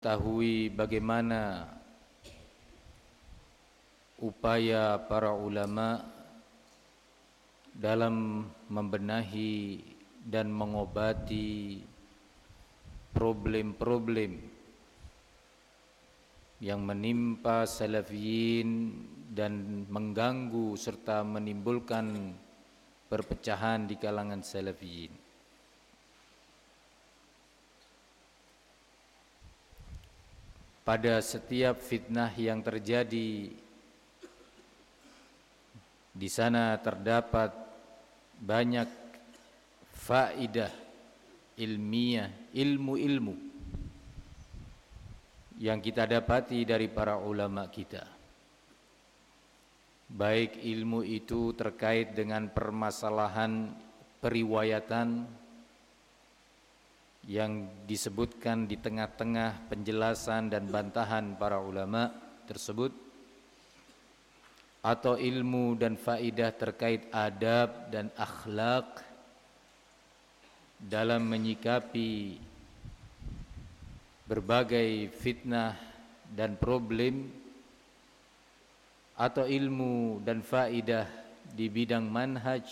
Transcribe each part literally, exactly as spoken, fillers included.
Mengetahui bagaimana upaya para ulama dalam membenahi dan mengobati problem-problem yang menimpa salafiyin dan mengganggu serta menimbulkan perpecahan di kalangan salafiyin. Pada setiap fitnah yang terjadi, di sana terdapat banyak faedah ilmiah, ilmu-ilmu yang kita dapati dari para ulama kita. Baik ilmu itu terkait dengan permasalahan periwayatan yang disebutkan di tengah-tengah penjelasan dan bantahan para ulama tersebut, atau ilmu dan faidah terkait adab dan akhlak dalam menyikapi berbagai fitnah dan problem, atau ilmu dan faidah di bidang manhaj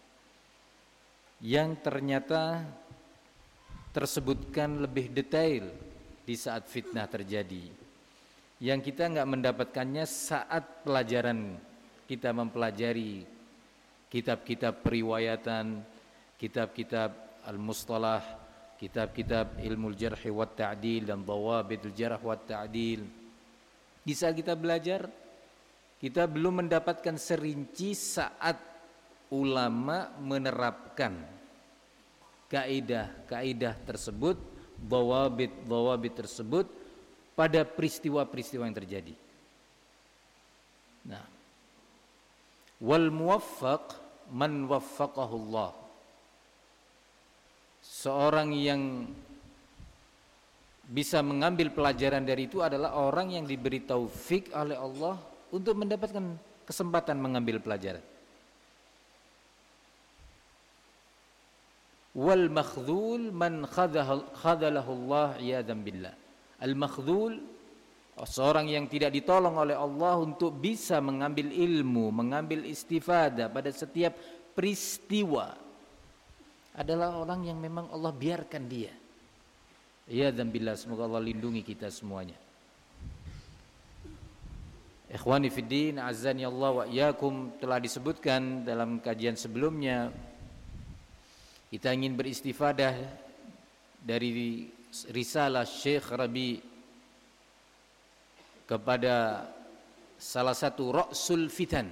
yang ternyata tersebutkan lebih detail di saat fitnah terjadi, yang kita enggak mendapatkannya saat pelajaran kita mempelajari kitab-kitab periwayatan, kitab-kitab al-mustalah, kitab-kitab ilmu jarh wa ta'dil dan dhawabitul jarh wa ta'dil. Di saat kita belajar, kita belum mendapatkan serinci saat ulama menerapkan kaidah-kaidah tersebut, dhawabit-dhawabit tersebut pada peristiwa-peristiwa yang terjadi. Nah, wal muwaffaq man waffaqahu Allah. Seorang yang bisa mengambil pelajaran dari itu adalah orang yang diberi taufik oleh Allah untuk mendapatkan kesempatan mengambil pelajaran. Wal makhdhul man khadalahu Allah iyadzan billah. Al makhdhul, seorang yang tidak ditolong oleh Allah untuk bisa mengambil ilmu, mengambil istifadah pada setiap peristiwa, adalah orang yang memang Allah biarkan dia. Iyadzan billah, semoga Allah lindungi kita semuanya. Ikhwani fiddin, azani Allah wa iyyakum, telah disebutkan dalam kajian sebelumnya, kita ingin beristifadah dari risalah Syekh Rabi kepada salah satu Ra'sul Fitan,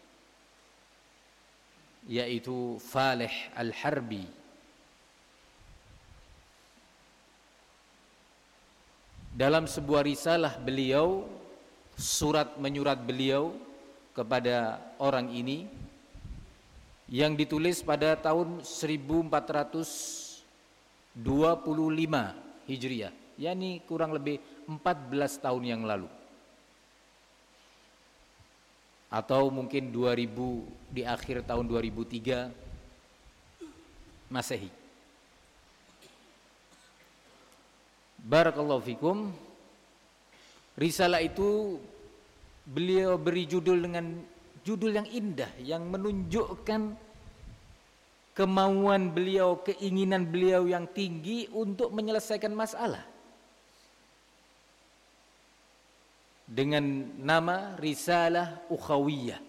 yaitu Falih Al-Harbi. Dalam sebuah risalah beliau, surat menyurat beliau kepada orang ini, yang ditulis pada tahun seribu empat ratus dua puluh lima Hijriah, yakni kurang lebih empat belas tahun yang lalu, atau mungkin dua ribu, di akhir tahun dua ribu tiga Masehi. Barakallahu fikum. Risalah itu beliau beri judul dengan judul yang indah, yang menunjukkan kemauan beliau, keinginan beliau yang tinggi untuk menyelesaikan masalah, dengan nama Risalah Ukhawiyah,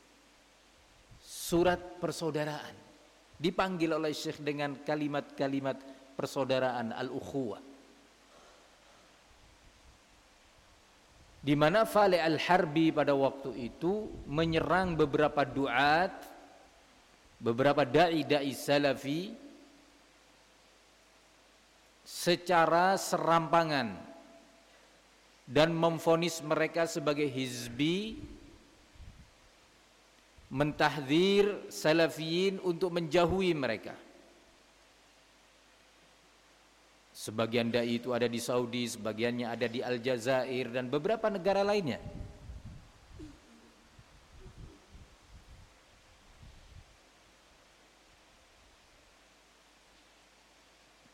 surat persaudaraan. Dipanggil oleh Syekh dengan kalimat-kalimat persaudaraan, al-ukhuwah, di mana Falih Al-Harbi pada waktu itu menyerang beberapa duat, beberapa dai-dai salafi secara serampangan dan memvonis mereka sebagai hizbi, mentahdzir salafiyin untuk menjauhi mereka. Sebagian dai itu ada di Saudi, sebagiannya ada di Aljazair dan beberapa negara lainnya.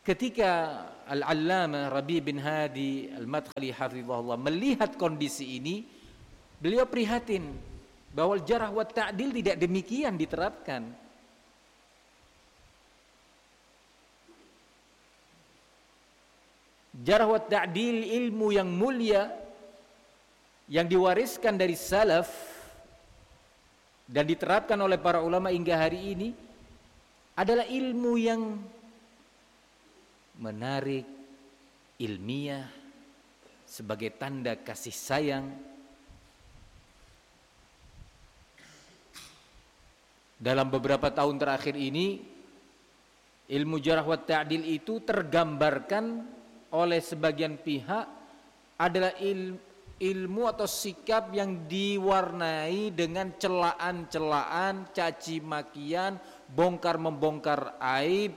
Ketika Al-Allamah Rabi bin Hadi Al-Madkhali hafizahullah melihat kondisi ini, beliau prihatin bahwa jarh wa ta'dil tidak demikian diterapkan. Jarh wa ta'dil, ilmu yang mulia yang diwariskan dari salaf dan diterapkan oleh para ulama hingga hari ini, adalah ilmu yang menarik, ilmiah, sebagai tanda kasih sayang. Dalam beberapa tahun terakhir ini, ilmu jarh wa ta'dil itu tergambarkan oleh sebagian pihak adalah il, ilmu atau sikap yang diwarnai dengan celaan-celaan, caci makian, bongkar membongkar aib.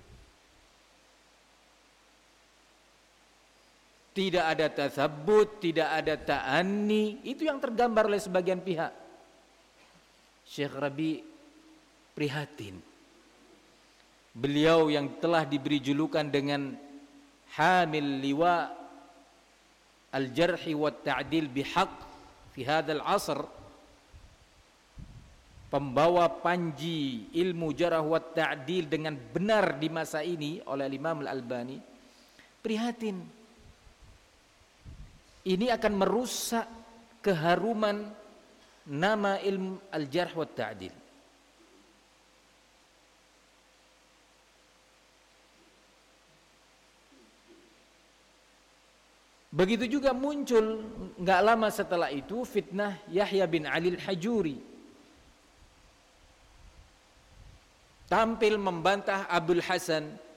Tidak ada tatsabbut, tidak ada ta'anni. Itu yang tergambar oleh sebagian pihak. Syekh Rabi prihatin. Beliau yang telah diberi julukan dengan hamil liwa al-jarhi wa ta'dil bihaq fi hadzal asr, pembawa panji ilmu jarh wa ta'dil dengan benar di masa ini oleh Imam Al-Albani, prihatin. Ini akan merusak keharuman nama ilmu al-jarh wa ta'dil. Begitu juga muncul enggak lama setelah itu fitnah Yahya bin Ali al-Hajuri, tampil membantah Abul Hasan.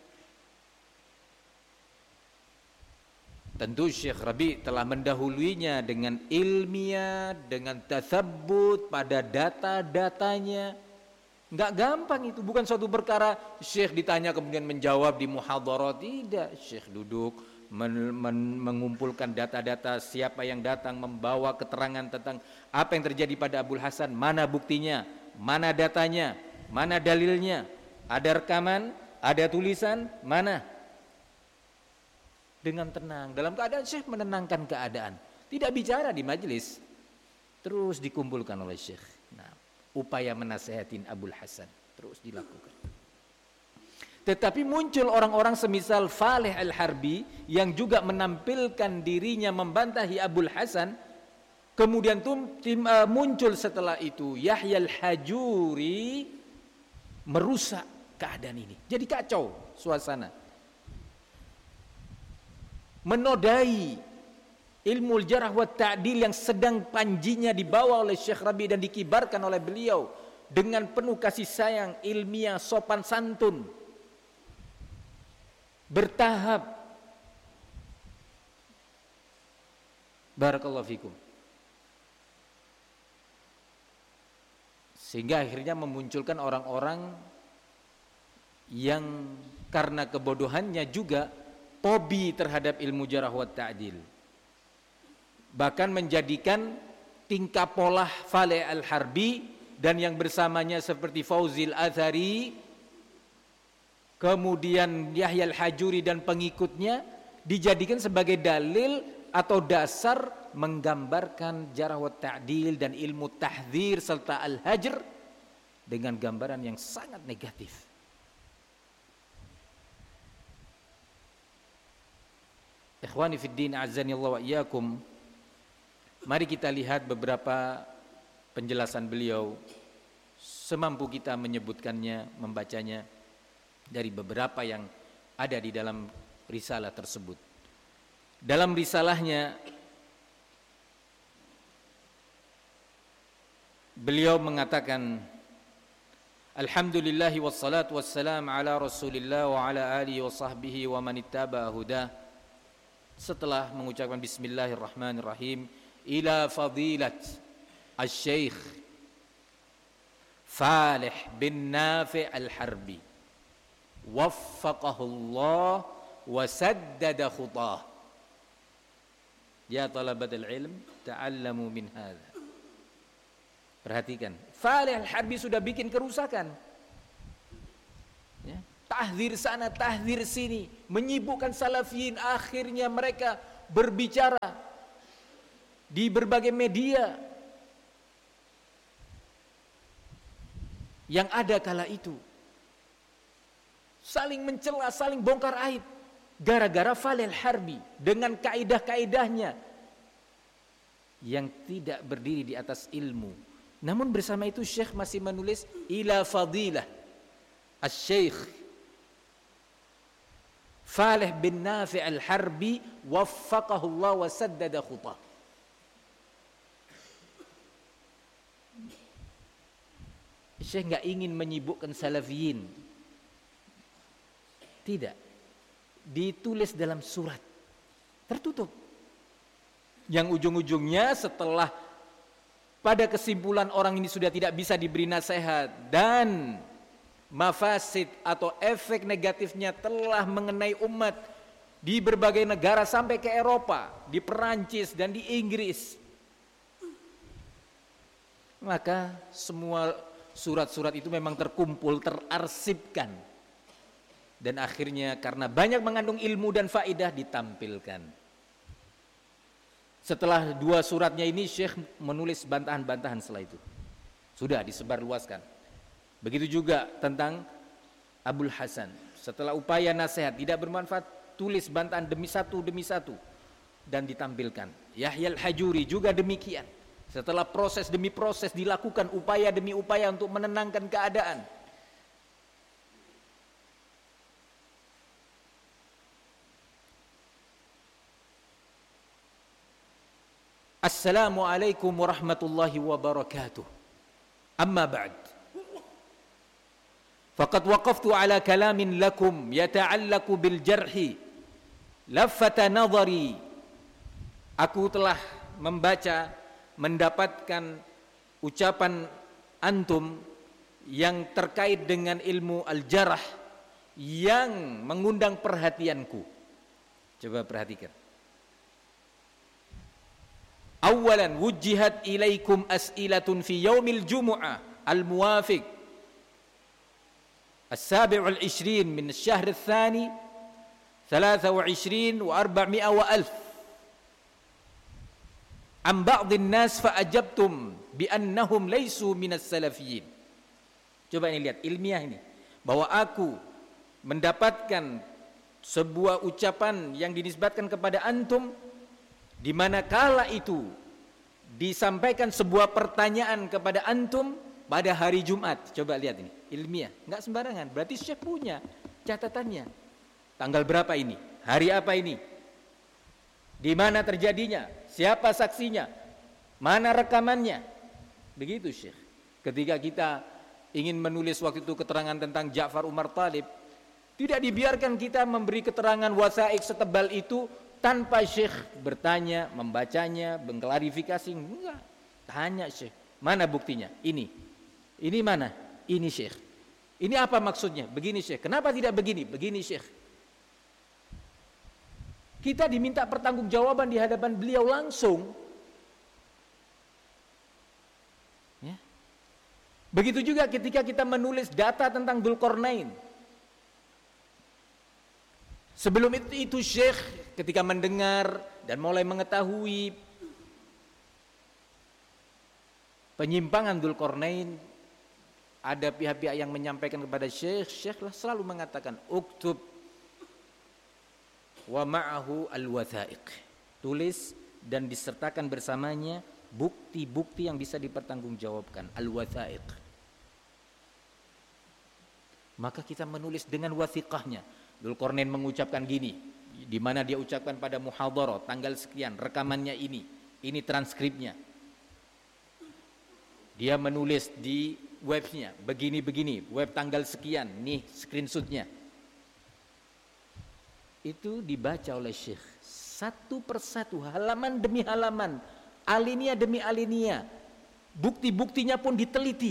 Tentu Syekh Rabi telah mendahuluinya dengan ilmiah, dengan tatsabbut pada data-datanya. Enggak gampang itu, bukan suatu perkara Syekh ditanya kemudian menjawab di muhadharah. Tidak, Syekh duduk men, men, mengumpulkan data-data, siapa yang datang membawa keterangan tentang apa yang terjadi pada Abul Hasan, mana buktinya, mana datanya, mana dalilnya, ada rekaman, ada tulisan, mana. Dengan tenang, dalam keadaan Syekh menenangkan keadaan, tidak bicara di majelis, terus dikumpulkan oleh Syekh. Nah, upaya menasehatin Abul Hasan terus dilakukan. Tetapi muncul orang-orang semisal Faleh Al-Harbi yang juga menampilkan dirinya membantahi Abul Hasan. Kemudian tum, tim, uh, muncul setelah itu Yahya Al-Hajuri merusak keadaan ini. Jadi kacau suasana. Menodai ilmu jarh wa ta'dil yang sedang panjinya dibawa oleh Syekh Rabi dan dikibarkan oleh beliau dengan penuh kasih sayang, ilmiah, sopan santun, bertahap. Barakallahu fikum. Sehingga akhirnya memunculkan orang-orang yang karena kebodohannya juga fobi terhadap ilmu jarh wa ta'dil, bahkan menjadikan tingkah pola Faleh Al-Harbi dan yang bersamanya seperti Fauzil Athari, kemudian Yahya Al-Hajuri dan pengikutnya dijadikan sebagai dalil atau dasar menggambarkan jarh wa ta'dil dan ilmu tahdzir serta al-hajr dengan gambaran yang sangat negatif. Ikhwani fid din, azani Allah wa iyyakum. Mari kita lihat beberapa penjelasan beliau semampu kita menyebutkannya, membacanya dari beberapa yang ada di dalam risalah tersebut. Dalam risalahnya beliau mengatakan, alhamdulillahi wassalatu wassalam ala rasulillah wa ala alihi wa sahbihi wa man ittaba hudah. Setelah mengucapkan bismillahirrahmanirrahim, ila fadilat al-syekh Faleh bin Nafi' Al-Harbi waffaqahullah wa saddada khutah. Ya talabatul ilm, ta'allamu min hadha. Perhatikan, Faleh Al-Harbi sudah bikin kerusakan, ya, tahdzir sana, tahdzir sini, menyibukkan salafiyin. Akhirnya mereka berbicara di berbagai media yang ada kala itu, saling mencela, saling bongkar aib, gara-gara Falil Harbi dengan kaidah-kaidahnya yang tidak berdiri di atas ilmu. Namun bersama itu Syekh masih menulis ila fadilah Asy-Syaikh Falih bin Nafi' al-Harbi waffaqahullah wa saddada khutah. Syekh enggak ingin menyibukkan salafiyin. Tidak. Ditulis dalam surat tertutup. Yang ujung-ujungnya setelah pada kesimpulan orang ini sudah tidak bisa diberi nasihat dan mafasid atau efek negatifnya telah mengenai umat di berbagai negara sampai ke Eropa, di Perancis dan di Inggris. Maka semua surat-surat itu memang terkumpul, terarsipkan. Dan akhirnya karena banyak mengandung ilmu dan faidah ditampilkan. Setelah dua suratnya ini Syekh menulis bantahan-bantahan setelah itu. Sudah disebarluaskan. Begitu juga tentang Abul Hasan. Setelah upaya nasihat tidak bermanfaat, tulis bantahan demi satu demi satu dan ditampilkan. Yahya al-Hajuri juga demikian. Setelah proses demi proses dilakukan upaya demi upaya untuk menenangkan keadaan. Assalamualaikum warahmatullahi wabarakatuh. Amma ba'd. Faqad waqaftu ala kalamin lakum yata'allaku bil jarhi laffata nadhari. Aku telah membaca, mendapatkan ucapan antum yang terkait dengan ilmu al-jarh yang mengundang perhatianku. Coba perhatikan. Awalan wujjihat ilaikum as'ilatun fi yaumil jumu'ah al-muwafiq السابع والعشرين من الشهر الثاني ثلاثة وعشرين وأربعمائة وألف عن بعض الناس فأجبتم بأنهم ليسوا من السلفيين. Coba ini lihat ilmiah ini, bahwa aku mendapatkan sebuah ucapan yang dinisbatkan kepada antum, di mana kala itu disampaikan sebuah pertanyaan kepada antum pada hari Jumat. Coba lihat ini, ilmiah, enggak sembarangan. Berarti Syekh punya catatannya. Tanggal berapa ini? Hari apa ini? Di mana terjadinya? Siapa saksinya? Mana rekamannya? Begitu Syekh. Ketika kita ingin menulis waktu itu keterangan tentang Ja'far Umar Thalib, tidak dibiarkan kita memberi keterangan wasaik setebal itu tanpa Syekh bertanya, membacanya, mengklarifikasi. Enggak. Tanya Syekh, mana buktinya? Ini. Ini mana? Ini Syekh. Ini apa maksudnya? Begini Syekh. Kenapa tidak begini? Begini Syekh. Kita diminta pertanggungjawaban di hadapan beliau langsung. Ya. Begitu juga ketika kita menulis data tentang Dzulqarnain. Sebelum itu, itu Syekh ketika mendengar dan mulai mengetahui penyimpangan Dzulqarnain, ada pihak-pihak yang menyampaikan kepada Syekh, Syekh lah selalu mengatakan uktub wa ma'ahu al-wathaiq. Tulis dan disertakan bersamanya bukti-bukti yang bisa dipertanggungjawabkan, al-wathaiq. Maka kita menulis dengan wathiqahnya. Dzulqarnain mengucapkan gini, di mana dia ucapkan pada muhadharah tanggal sekian, rekamannya ini, ini transkripnya. Dia menulis di webnya begini-begini, web tanggal sekian, nih screenshotnya. Itu dibaca oleh Syekh satu persatu, halaman demi halaman, alinea demi alinea, bukti-buktinya pun diteliti.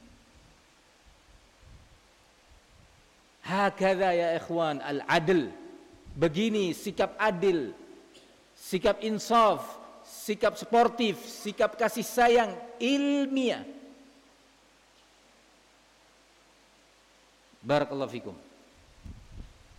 Hakadha ya ikhwan al-adl, begini sikap adil, sikap insaf, sikap sportif, sikap kasih sayang ilmiah. Barakallahu fikum.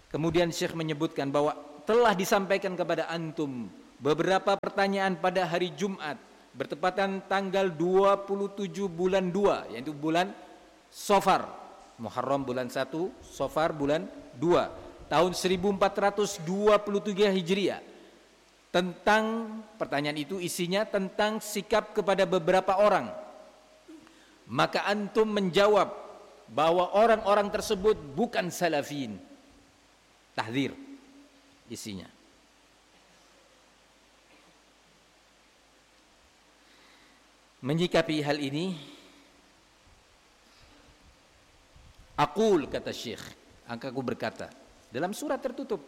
Kemudian Syekh menyebutkan bahwa telah disampaikan kepada antum beberapa pertanyaan pada hari Jumat bertepatan tanggal dua puluh tujuh bulan dua, yaitu bulan Safar. Muharram bulan satu, Safar bulan dua, tahun seribu empat ratus dua puluh tiga Hijriah. Tentang pertanyaan itu isinya tentang sikap kepada beberapa orang. Maka antum menjawab bahwa orang-orang tersebut bukan salafin. Tahdzir isinya. Menyikapi hal ini, aqul, kata Syekh, aku berkata dalam surat tertutup,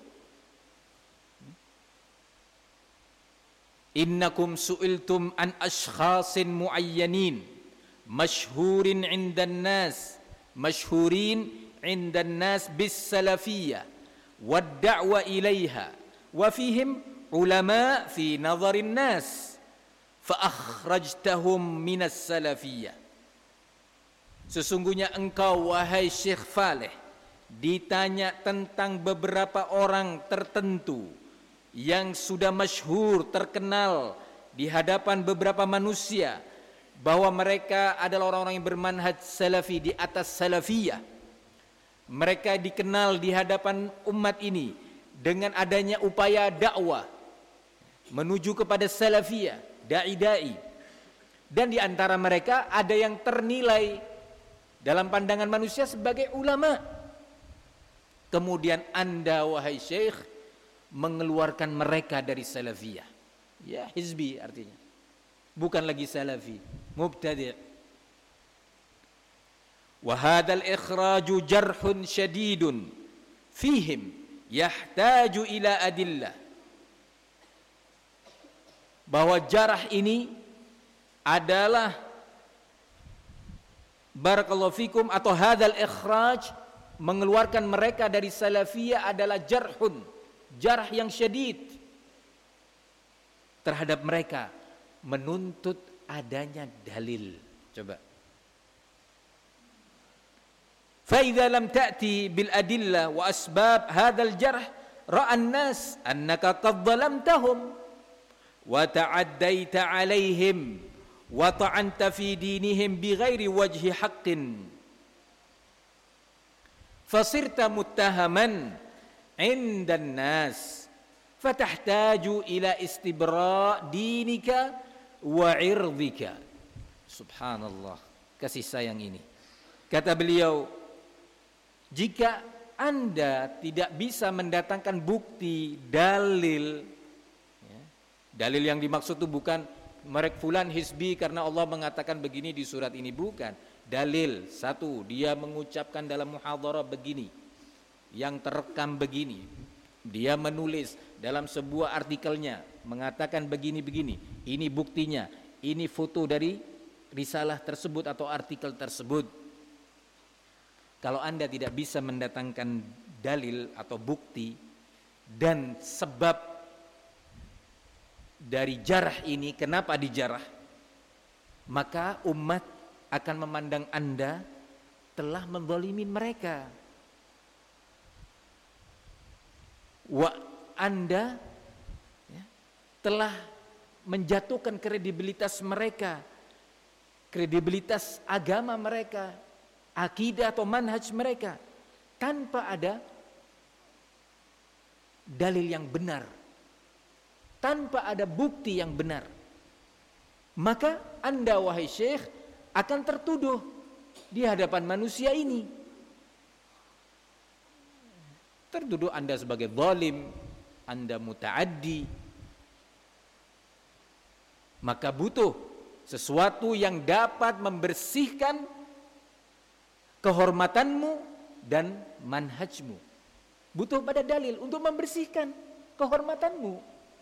innakum su'iltum an ashkhasin muayyanin masyhurin 'indan nas masyhurin 'indan nas bis salafiyyah wad da'wa ilaiha wa fihim ulama fi nadharin nas fa akhrajtahum minas salafiyyah. Sesungguhnya engkau wahai Syekh Faleh ditanya tentang beberapa orang tertentu yang sudah masyhur, terkenal di hadapan beberapa manusia bahwa mereka adalah orang-orang yang bermanhaj salafi, di atas salafiyah. Mereka dikenal di hadapan umat ini dengan adanya upaya dakwah menuju kepada salafiyah, dai-dai. Dan di antara mereka ada yang ternilai dalam pandangan manusia sebagai ulama. Kemudian Anda wahai Syekh mengeluarkan mereka dari salafiyah. Ya, hizbi artinya. Bukan lagi salafi, mubtadi'. Wa hadzal ikhraju jarhun syadidun fihim yahtaju ila adillah. Bahwa jarah ini adalah barakallahu fikum, atau hadzal ikhraj, mengeluarkan mereka dari salafiyah adalah jarhun, jarah yang syadid terhadap mereka, menuntut adanya dalil. Coba. Fa idza lam ta'ti bil adillah wa asbab hadzal jarh ra'a an-nas annaka qad zalamtahum wa ta'addaita 'alaihim wa ta'anta fi dinihim bighairi wajhi haqqin fasirta muttahaman 'inda an-nas fatahtaju ila istibra' dinika wa 'irdika. Subhanallah, kasih sayang ini. Kata beliau, jika Anda tidak bisa mendatangkan bukti, dalil, ya, dalil yang dimaksud itu bukan merek fulan hizbi karena Allah mengatakan begini di surat ini, bukan. Dalil, satu, dia mengucapkan dalam muhadharah begini, yang terekam begini, dia menulis dalam sebuah artikelnya mengatakan begini-begini, ini buktinya, ini foto dari risalah tersebut atau artikel tersebut. Kalau Anda tidak bisa mendatangkan dalil atau bukti dan sebab dari jarah ini, kenapa dijarah, maka umat akan memandang Anda telah menzalimi mereka. Wa Anda ya, telah menjatuhkan kredibilitas mereka, kredibilitas agama mereka, akidah atau manhaj mereka, tanpa ada dalil yang benar, tanpa ada bukti yang benar. Maka Anda wahai Syekh akan tertuduh di hadapan manusia ini, tertuduh Anda sebagai zalim, Anda muta'addi. Maka butuh sesuatu yang dapat membersihkan kehormatanmu dan manhajmu. Butuh pada dalil untuk membersihkan kehormatanmu.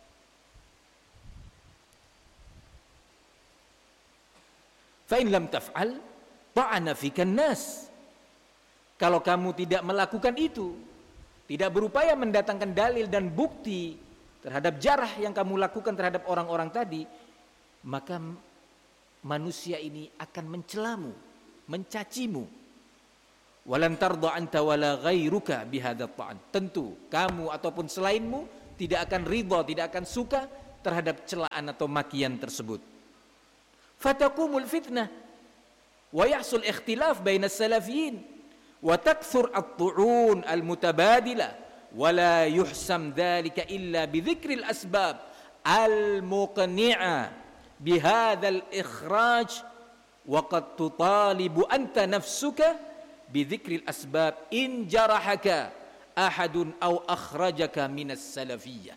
Fa in lam taf'al ta'ana fikan nas. Kalau kamu tidak melakukan itu, tidak berupaya mendatangkan dalil dan bukti terhadap jarah yang kamu lakukan terhadap orang-orang tadi, maka manusia ini akan mencelamu, mencacimu. Walan tarda anta wala ghairuka bihadzal ta'an. Tentu kamu ataupun selainmu tidak akan ridha, tidak akan suka terhadap celaan atau makian tersebut. Fataqumul fitnah wa yahsul ikhtilaf bainas salafiyyin wa takthur at-tu'un al-mutabadila wa la yuhsam dhalika illa bi dzikril asbab al-muqni'a bihadzal ikhraj wa qad tutalibu anta nafsuka bi dzikril asbab in jarahaka ahadun aw akhrajaka minas salafiyyah.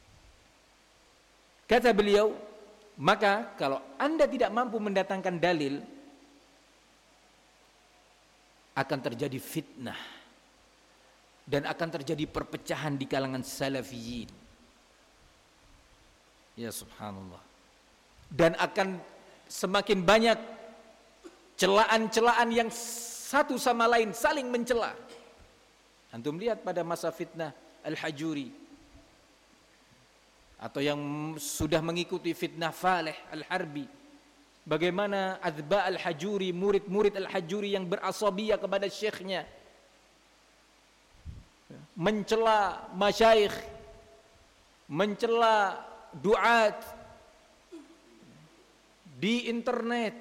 Kata beliau, maka kalau Anda tidak mampu mendatangkan dalil, akan terjadi fitnah dan akan terjadi perpecahan di kalangan salafiyin. Ya subhanallah. Dan akan semakin banyak celaan-celaan yang satu sama lain saling mencela. Antum lihat pada masa fitnah Al-Hajuri, atau yang sudah mengikuti fitnah Faleh Al-Harbi, bagaimana Adba Al-Hajuri, murid-murid Al-Hajuri yang berasabiyah kepada syekhnya, mencela masyayikh, mencela duat di internet.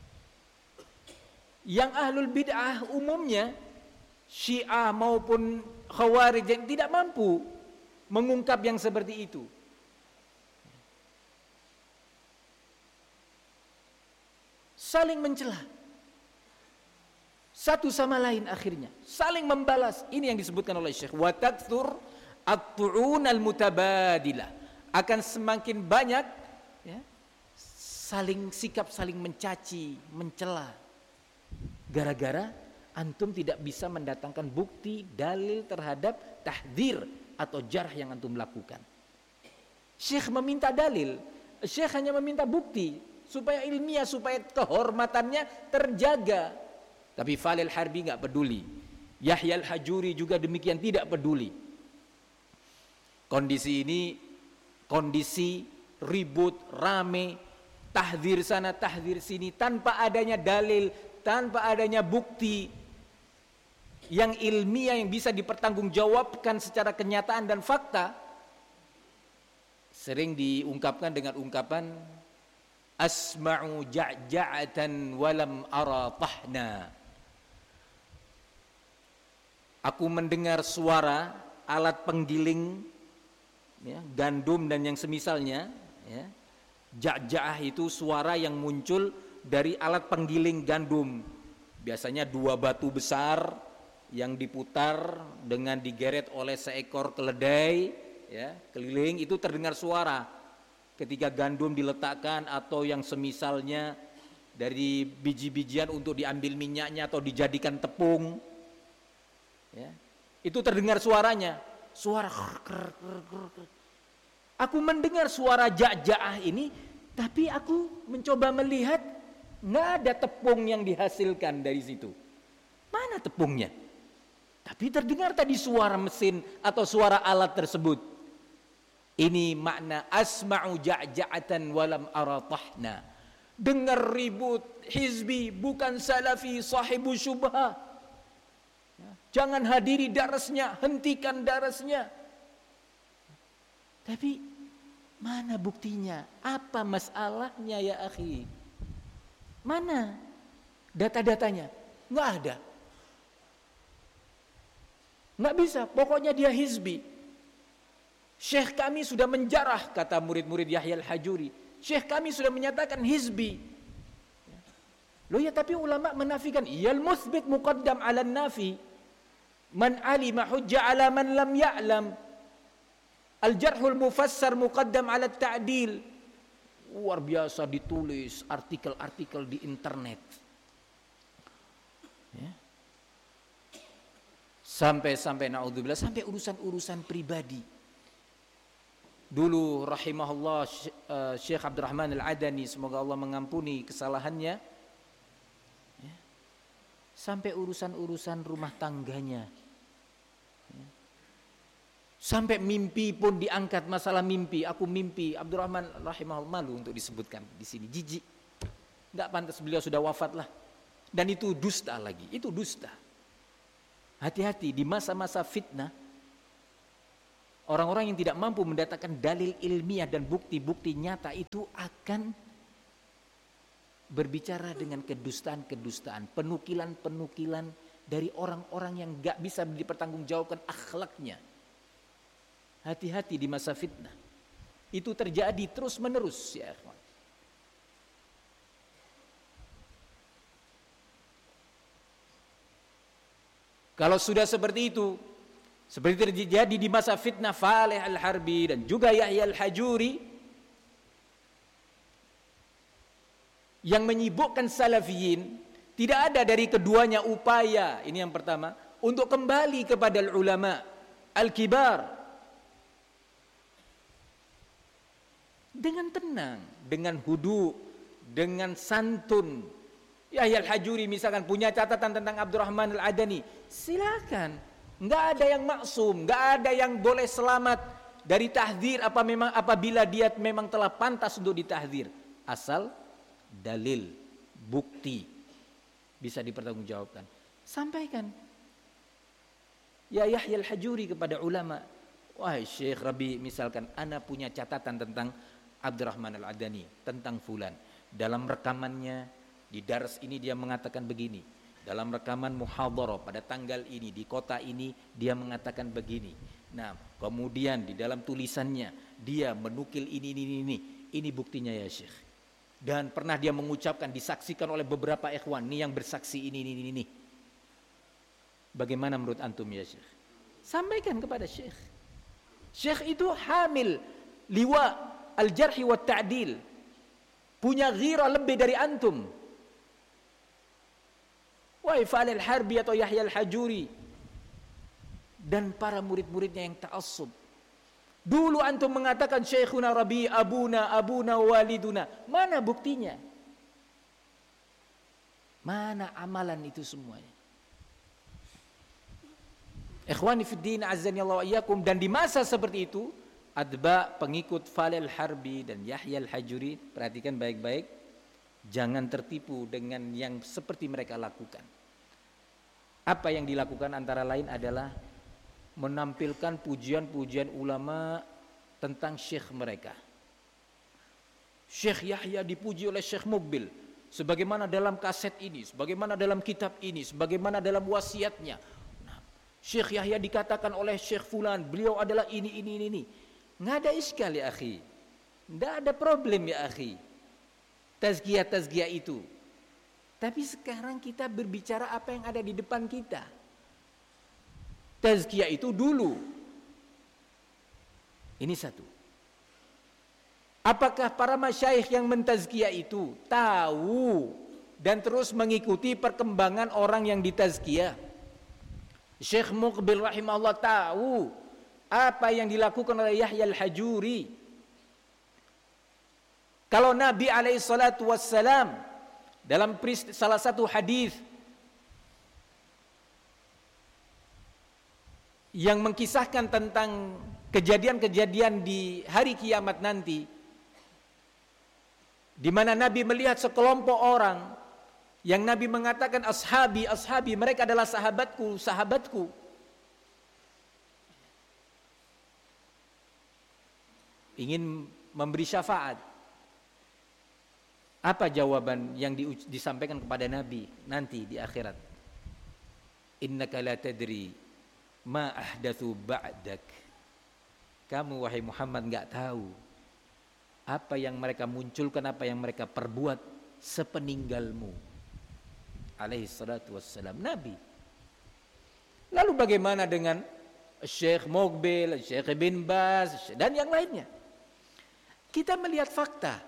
Yang ahlul bid'ah umumnya Syiah maupun Khawarij yang tidak mampu mengungkap yang seperti itu. Saling mencela satu sama lain, akhirnya saling membalas. Ini yang disebutkan oleh Syekh, wa takthur at-tu'un al-mutabadilah, akan semakin banyak ya, saling sikap saling mencaci, mencela, gara-gara antum tidak bisa mendatangkan bukti dalil terhadap tahdzir atau jarh yang antum lakukan. Syekh meminta dalil, Syekh hanya meminta bukti supaya ilmiah, supaya kehormatannya terjaga. Tapi Faleh Al-Harbi enggak peduli. Yahya Al-Hajuri juga demikian, tidak peduli. Kondisi ini kondisi ribut, rame, tahdzir sana, tahdzir sini, tanpa adanya dalil, tanpa adanya bukti yang ilmiah yang bisa dipertanggungjawabkan secara kenyataan dan fakta. Sering diungkapkan dengan ungkapan asma'u ja'ja'atan walam ara tahna. Aku mendengar suara alat penggiling ya, gandum dan yang semisalnya ya. Ja'ja'ah itu suara yang muncul dari alat penggiling gandum. Biasanya dua batu besar yang diputar dengan digeret oleh seekor keledai ya, keliling, itu terdengar suara ketika gandum diletakkan atau yang semisalnya dari biji-bijian untuk diambil minyaknya atau dijadikan tepung ya, itu terdengar suaranya, suara krr, krr, krr, krr. Aku mendengar suara ja'ja'ah ini, tapi aku mencoba melihat nggak ada tepung yang dihasilkan dari situ. Mana tepungnya? Tapi terdengar tadi suara mesin atau suara alat tersebut. Ini makna asma'u ja'ja'atan walam ara tahna. Dengar ribut hizbi, bukan salafi, sahibu syubhah. Jangan hadiri darasnya, hentikan darasnya. Tapi mana buktinya? Apa masalahnya ya akhi? Mana data-datanya? Nggak ada. Nggak bisa, pokoknya dia hizbi. Syekh kami sudah menjarah, kata murid-murid Yahya Al-Hajuri. Syekh kami sudah menyatakan hizbi. Loh ya, tapi ulama menafikan. Iyal musbit muqaddam ala nafi. Man alima hujja ala man lam ya'lam. Al-jarhul mufassar muqaddam ala ta'dil. Luar biasa ditulis artikel-artikel di internet. Ya. Sampai-sampai na'udzubillah, sampai urusan-urusan pribadi. Dulu rahimahullah Syekh Abdurrahman Al-Adani, semoga Allah mengampuni kesalahannya ya, sampai urusan-urusan rumah tangganya ya. Sampai mimpi pun diangkat, masalah mimpi. Aku mimpi, Abdurrahman rahimahullah, malu untuk disebutkan di sini, jijik, nggak pantas, beliau sudah wafat lah. Dan itu dusta lagi, itu dusta. Hati-hati di masa-masa fitnah, orang-orang yang tidak mampu mendatangkan dalil ilmiah dan bukti-bukti nyata itu akan berbicara dengan kedustaan-kedustaan, penukilan-penukilan dari orang-orang yang gak bisa dipertanggungjawabkan akhlaknya. Hati-hati di masa fitnah. Itu terjadi terus-menerus ya ikhwan. Kalau sudah seperti itu, seperti terjadi di masa fitnah Faleh Al-Harbi dan juga Yahya Al-Hajuri yang menyibukkan salafiyin, tidak ada dari keduanya upaya, ini yang pertama, untuk kembali kepada ulama al-kibar dengan tenang, dengan hudu, dengan santun. Yahya Al-Hajuri misalkan punya catatan tentang Abdurrahman Al-Adani, silakan. Enggak ada yang maksum, enggak ada yang boleh selamat dari tahdzir apa memang apabila dia memang telah pantas untuk ditahdzir, asal dalil, bukti bisa dipertanggungjawabkan. Sampaikan. Ya Yahya Al-Hajuri kepada ulama, wahai Syekh Rabi, misalkan ana punya catatan tentang Abdurrahman Al-Adani, tentang fulan. Dalam rekamannya di dars ini dia mengatakan begini, dalam rekaman muhadharah pada tanggal ini di kota ini dia mengatakan begini. Nah, kemudian di dalam tulisannya dia menukil ini ini ini. Ini buktinya ya Syekh. Dan pernah dia mengucapkan, disaksikan oleh beberapa ikhwan, ini yang bersaksi ini ini ini. Bagaimana menurut antum ya Syekh? Sampaikan kepada Syekh. Syekh itu hamil liwa al-jarhi wa ta'dil. Punya ghirah lebih dari antum. Wahai Faleh Al-Harbi atau Yahya Al-Hajuri dan para murid-muridnya yang ta'assub. Dulu antum mengatakan Syekhuna Rabi, abuna, abuna, waliduna. Mana buktinya? Mana amalan itu semuanya? Ikhwani fiddin azzani Allah wa iyyakum. Dan di masa seperti itu, adba pengikut Faleh Al-Harbi dan Yahya Al-Hajuri, perhatikan baik-baik, jangan tertipu dengan yang seperti mereka lakukan. Apa yang dilakukan antara lain adalah menampilkan pujian-pujian ulama tentang syekh mereka. Syekh Yahya dipuji oleh Syekh Muqbil, sebagaimana dalam kaset ini, sebagaimana dalam kitab ini, sebagaimana dalam wasiatnya. Nah, Syekh Yahya dikatakan oleh Syekh Fulan, beliau adalah ini, ini, ini, ini. Nggak ada iskal ya akhi, nggak ada problem ya akhi, tazkiyah-tazkiyah itu. Tapi sekarang kita berbicara apa yang ada di depan kita. Tazkiyah itu dulu. Ini satu. Apakah para masyayikh yang mentazkiyah itu tahu dan terus mengikuti perkembangan orang yang ditazkiyah? Syekh Muqbil rahimahullah tahu apa yang dilakukan oleh Yahya Al-Hajuri. Kalau Nabi alaihi salatu wassalam dalam salah satu hadis yang mengkisahkan tentang kejadian-kejadian di hari kiamat nanti, di mana Nabi melihat sekelompok orang yang Nabi mengatakan ashabi, ashabi, mereka adalah sahabatku, sahabatku. Ingin memberi syafaat. Apa jawaban yang di, disampaikan kepada Nabi nanti di akhirat? Innaka la tadri ma ahdatsu ba'dak. Kamu wahai Muhammad enggak tahu apa yang mereka munculkan, apa yang mereka perbuat sepeninggalmu. Alaihi salatu wassalam, Nabi. Lalu bagaimana dengan Syekh Muqbil, Syekh Bin Baz dan yang lainnya? Kita melihat fakta.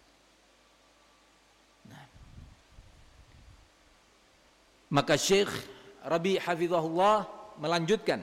Maka Syekh Rabi hafizahullah melanjutkan,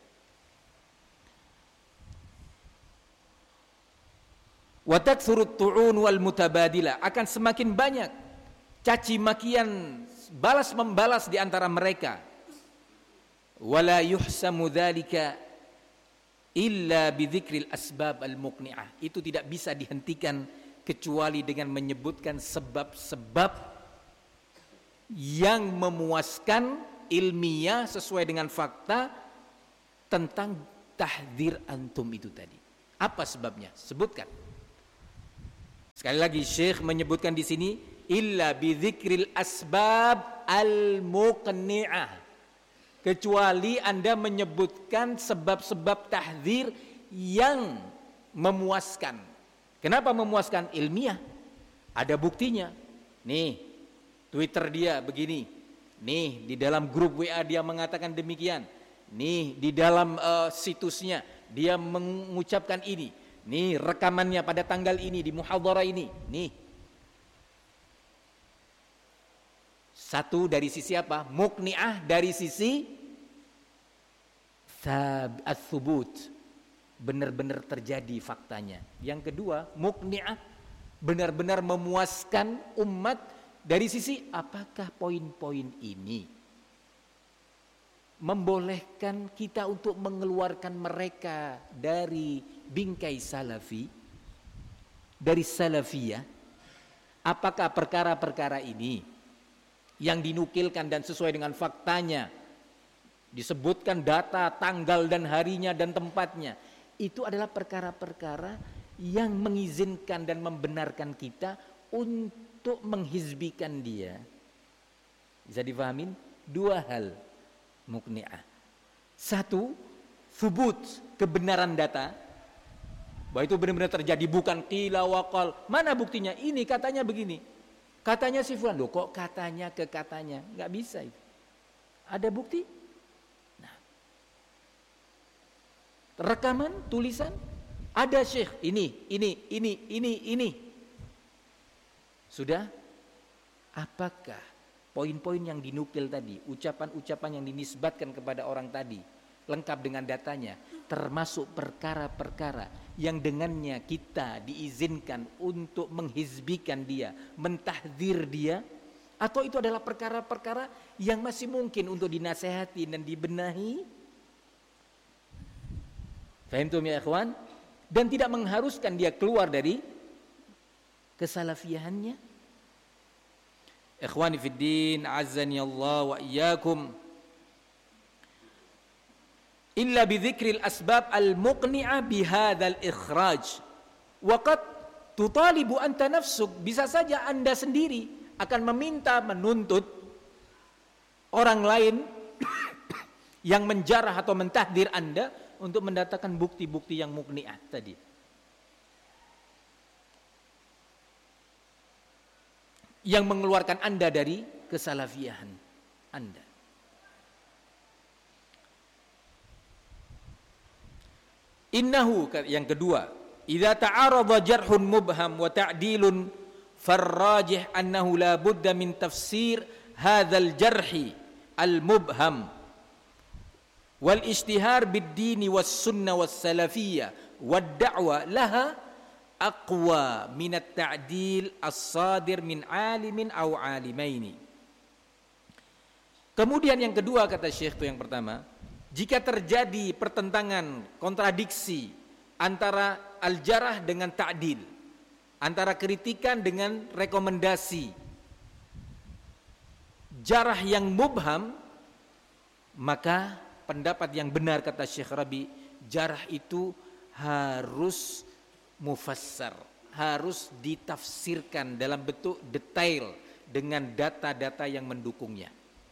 wa takthurut tu'un wal mutabadila, akan semakin banyak caci makian balas membalas di antara mereka. Wala yuhsamu dzalika illa bidzikril asbab al muqni'ah, itu tidak bisa dihentikan kecuali dengan menyebutkan sebab-sebab yang memuaskan ilmiah sesuai dengan fakta tentang tahdzir antum itu tadi. Apa sebabnya? Sebutkan. Sekali lagi Syekh menyebutkan di sini illa bi dzikril asbab al-muqni'ah. Kecuali Anda menyebutkan sebab-sebab tahdzir yang memuaskan. Kenapa memuaskan? Ilmiah. Ada buktinya. Nih, Twitter dia begini. Nih, di dalam grup W A dia mengatakan demikian. Nih, di dalam uh, situsnya dia mengucapkan ini. Nih, rekamannya pada tanggal ini di muhadharah ini. Nih. Satu dari sisi apa? Muqni'ah, dari sisi ats-tsubut. Benar-benar terjadi faktanya. Yang kedua, muqni'ah, benar-benar memuaskan umat dari sisi apakah poin-poin ini membolehkan kita untuk mengeluarkan mereka dari bingkai salafi, dari salafiyah. Apakah perkara-perkara ini yang dinukilkan dan sesuai dengan faktanya, disebutkan data, tanggal dan harinya dan tempatnya, itu adalah perkara-perkara yang mengizinkan dan membenarkan kita untuk menghizbikan dia. Bisa difahamin? Dua hal muqni'ah. Satu, thubut, kebenaran data, bahwa itu benar-benar terjadi, bukan qila wa qal. Mana buktinya? Ini katanya begini. Katanya si fulan. Loh, kok katanya ke katanya? Enggak bisa itu. Ada bukti? Nah. Rekaman, tulisan, ada syekh, ini, ini, ini, ini, ini. Sudah? Apakah poin-poin yang dinukil tadi, ucapan-ucapan yang dinisbatkan kepada orang tadi, lengkap dengan datanya, termasuk perkara-perkara yang dengannya kita diizinkan untuk menghizbikan dia, mentahdzir dia, atau itu adalah perkara-perkara yang masih mungkin untuk dinasehati dan dibenahi? Fahimtum ya ikhwan? Dan tidak mengharuskan dia keluar dari kesalafiyahannya. Ikhwani fid din, azzani Allah wa iyyakum. Illa bi dzikril asbab al-muqni'ah bi hadzal ikhraj. Wa qad tutalibu anta nafsuk, bisa saja Anda sendiri akan meminta, menuntut orang lain yang menjarah atau mentahdir Anda untuk mendatangkan bukti-bukti yang muqni'ah tadi. Yang mengeluarkan Anda dari kesalafiyahan Anda. Innahu, yang kedua, idza ta'arada jarhun mubham wa ta'dilun farrajih annahu la budda min tafsir hadzal jarhi al-mubham wal ijtihar bid-din was sunnah was salafiyyah wad da'wa laha aqwa min at-ta'dil as-sadir min alimin aw alimaini. Kemudian yang kedua kata Syekh itu yang pertama, jika terjadi pertentangan, kontradiksi antara al-jarah dengan ta'dil, antara kritikan dengan rekomendasi, jarah yang mubham, maka pendapat yang benar kata Syekh Rabi, jarah itu harus mufassar, harus ditafsirkan dalam bentuk detail dengan data-data yang mendukungnya.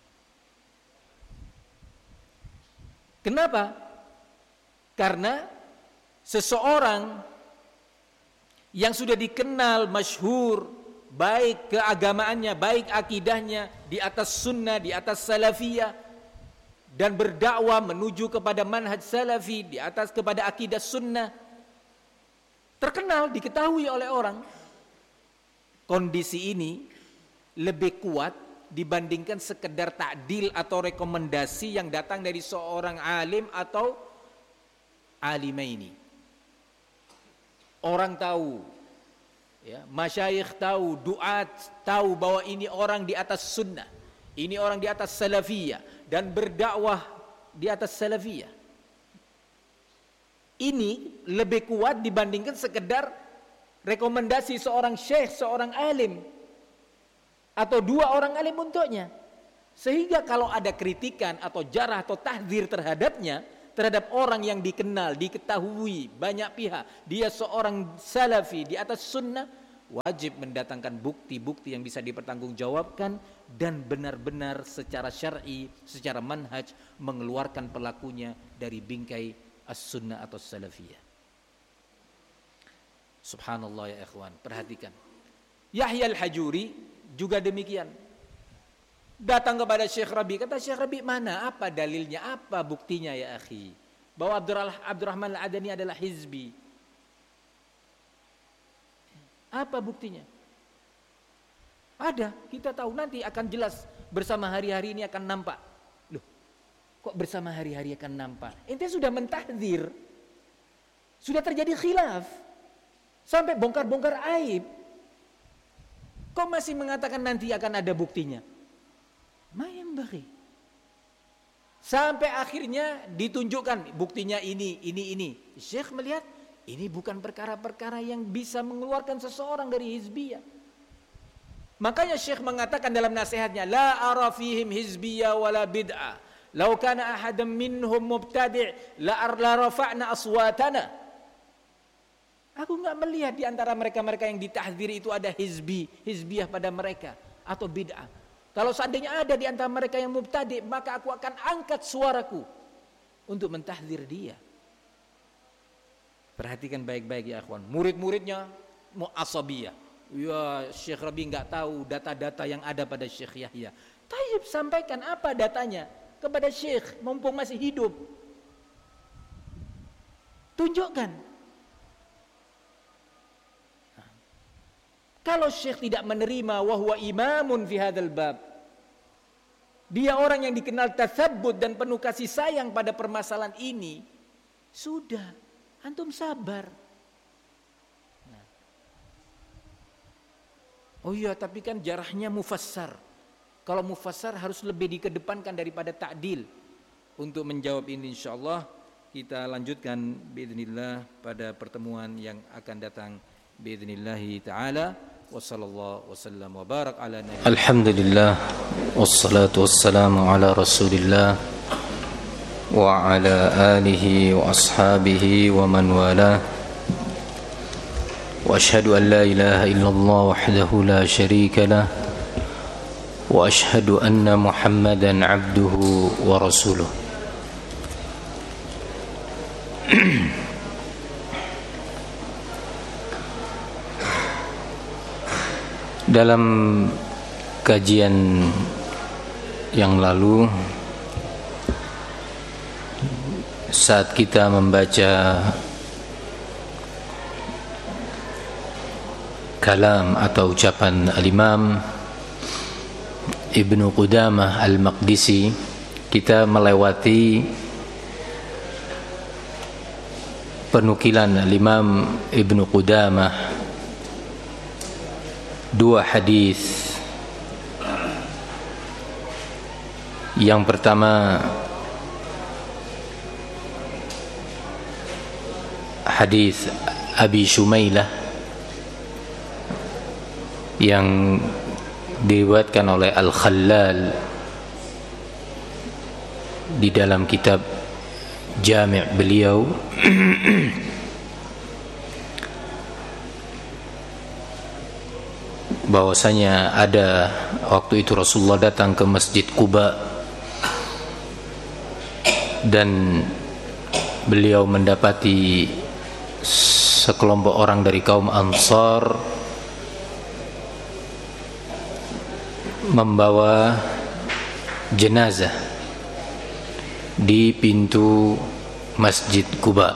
Kenapa? Karena seseorang yang sudah dikenal masyhur baik keagamaannya, baik akidahnya di atas sunnah, di atas salafiyah, dan berdakwah menuju kepada manhaj salafi di atas kepada akidah sunnah, terkenal, diketahui oleh orang, kondisi ini lebih kuat dibandingkan sekedar takdil atau rekomendasi yang datang dari seorang alim atau alimaini. Orang tahu, ya, masyayikh tahu, duat tahu bahwa ini orang di atas sunnah, ini orang di atas salafiyah dan berdakwah di atas salafiyah. Ini lebih kuat dibandingkan sekedar rekomendasi seorang syekh, seorang alim, atau dua orang alim untuknya. Sehingga kalau ada kritikan atau jarah atau tahdzir terhadapnya, terhadap orang yang dikenal, diketahui banyak pihak, dia seorang salafi di atas sunnah, wajib mendatangkan bukti-bukti yang bisa dipertanggungjawabkan dan benar-benar secara syar'i, secara manhaj mengeluarkan pelakunya dari bingkai as-sunnah atau salafiyah. Subhanallah ya ikhwan, perhatikan. Yahya al-Hajuri juga demikian. Datang kepada Syekh Rabi, kata Syekh Rabi, mana, apa dalilnya, apa buktinya ya akhi, bahwa Abdurrahman al-Adani adalah hizbi. Apa buktinya? Ada, kita tahu, nanti akan jelas bersama hari-hari ini akan nampak. Loh, kok bersama hari-hari akan nampak? Ente sudah mentahdzir, sudah terjadi khilaf, sampai bongkar-bongkar aib. Kok masih mengatakan nanti akan ada buktinya? Mayam bagi. Sampai akhirnya ditunjukkan buktinya ini, ini, ini. Syekh melihat ini bukan perkara-perkara yang bisa mengeluarkan seseorang dari hizbiyah. Makanya Syekh mengatakan dalam nasihatnya, la ara fihim hizbiyah wala bid'ah. Lau kana ahadam minhum mubtadi' la la rafa'na aswatana. Aku enggak melihat di antara mereka-mereka yang ditahdzir itu ada hizbi, hizbiyah pada mereka atau bid'ah. Kalau seandainya ada di antara mereka yang mubtadi', maka aku akan angkat suaraku untuk mentahdzir dia. Perhatikan baik-baik ya akhwan. Murid-muridnya mu'asabiyah. Ya, Syekh Rabi enggak tahu data-data yang ada pada Syekh Yahya. Taib, sampaikan apa datanya kepada Syekh mumpung masih hidup. Tunjukkan. Nah, kalau Syekh tidak menerima wa huwa imamun fi hadzal bab, dia orang yang dikenal tatsabbut dan penuh kasih sayang pada permasalahan ini, sudah, antum sabar. Nah. Oh iya, tapi kan jarahnya mufassar. Kalau mufassar harus lebih dikedepankan daripada ta'dil. Untuk menjawab ini insyaallah kita lanjutkan biidznillah pada pertemuan yang akan datang biidznillah taala. Wassallallahu wasallam wa barak ala nabi. Alhamdulillah wassalatu wassalamu ala Rasulillah wa ala alihi wa ashabihi wa man wala. Wa ashhadu an la ilaha illallah wahdahu la syarika lah wa ashhadu anna Muhammadan abduhu wa rasuluh. Dalam kajian yang lalu, saat kita membaca kalam atau ucapan Al-Imam Ibnu Qudamah Al-Maqdisi, kita melewati penukilan Al-Imam Ibnu Qudamah dua hadis. Yang pertama hadis Abi Shumailah yang diriwayatkan oleh Al-Khallal di dalam kitab Jami' beliau. Bahwasanya ada waktu itu Rasulullah datang ke Masjid Quba dan beliau mendapati sekelompok orang dari kaum Ansar membawa jenazah di pintu Masjid Quba.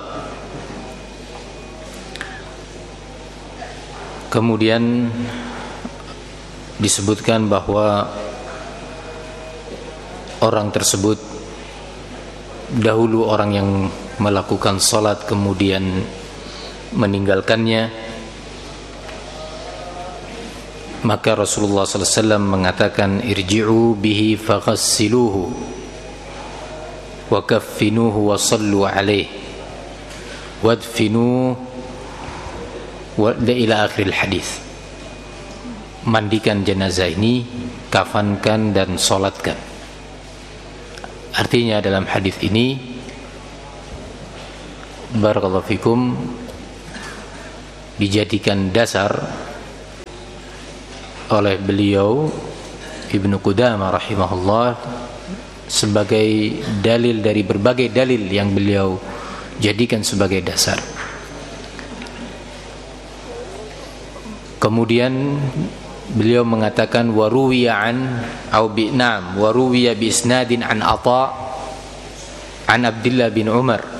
Kemudian disebutkan bahwa orang tersebut dahulu orang yang melakukan salat kemudian meninggalkannya, maka Rasulullah sallallahu alaihi wasallam mengatakan irji'u bihi faghassiluhu wa kaffinuhu wa sallu alaihi wadfinuhu wa ila akhiril hadis. mandikan jenazah ini, kafankan dan solatkan. Artinya dalam hadis ini, barakallahu fikum, dijadikan dasar oleh beliau Ibnu Qudamah rahimahullah sebagai dalil dari berbagai dalil yang beliau jadikan sebagai dasar. Kemudian beliau mengatakan waruwiya an au bi'nam waruwiya bi isnadin an Atha an Abdullah bin Umar